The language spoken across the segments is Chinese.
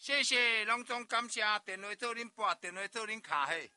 谢谢，隆重感谢电话做恁拨，电话做恁卡嘿。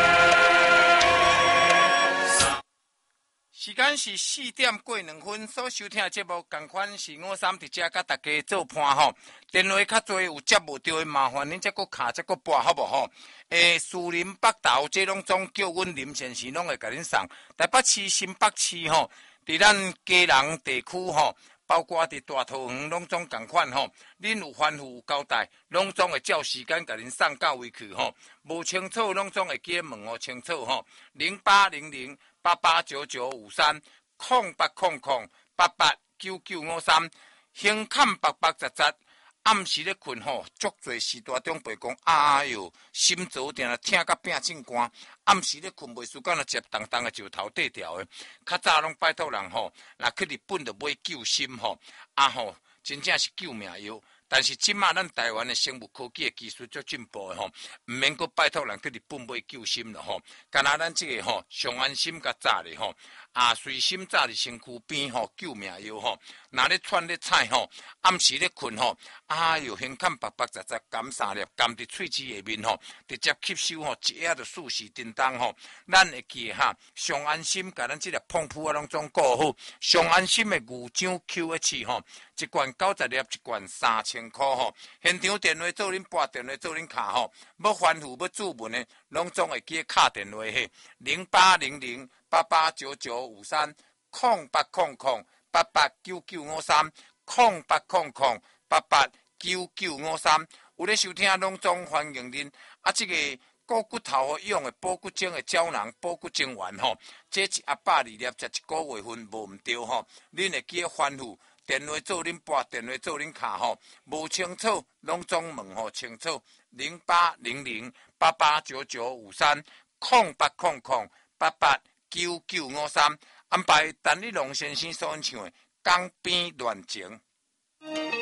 时间是4点过2分，所收听的节目同款是53伫遮甲大家做伴吼。电话较侪有接无到的麻烦，恁再搁卡再搁拨好无吼？树林北投这拢总叫阮林先生拢会甲恁送。台北市、新北市吼，伫咱嘉南地区吼，包括伫大桃园拢总共款吼。恁有吩咐有交代，拢总会照时间甲恁送到位去吼。无清楚拢总会记问候清楚吼。08008899530800889953，胸坎白白杂杂。暗时咧困吼，足侪时大长辈讲，哎哟，心早定听甲变正寒。暗时咧困袂输干，食重重的石头块条的。较早拢拜托人吼，若去日本就买救心吼，吼，真正是救命药。但是即马咱台湾的生物科技的技术足进步的吼，毋免阁拜托人去日本买救心了吼。干那咱即个吼上安心甲早咧吼，随心早伫身躯边吼救命药吼。若咧窜咧菜吼，暗时咧困吼，哎哟，胸坎白白杂杂，含3粒，含伫喙齿下面吼，直接吸收吼，一下就4时叮当吼。咱会记哈，上安心甲咱即个碰扑啊拢总顾好。上安心的牛掌 QH 吼，一罐90粒，一罐3000块吼。现场电话做恁拨，电话做恁卡吼。要吩咐要注文的，拢总会记敲电话嘿，0800889953，0800889953，有咧收听拢总欢迎恁。即个骨骨头好用的补骨精的胶囊补骨精丸吼，这一盒120粒，食1个月份无毋对吼。恁会记吩咐电话做恁拨，电话做恁卡吼。无清楚拢总问候清楚，0800889953，0800889953，安排陈立龙先生所演唱的《江边恋情》。